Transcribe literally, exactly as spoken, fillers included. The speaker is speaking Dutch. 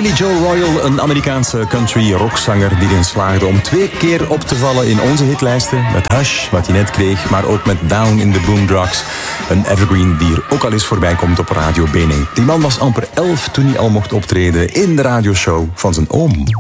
Billy Joe Royal, een Amerikaanse country rockzanger die erin slaagde om twee keer op te vallen in onze hitlijsten. Met Hush, wat hij net kreeg, maar ook met Down in the Boondocks. Een evergreen die er ook al eens voorbij komt op Radio Bene. Die man was amper elf toen hij al mocht optreden in de radioshow van zijn oom.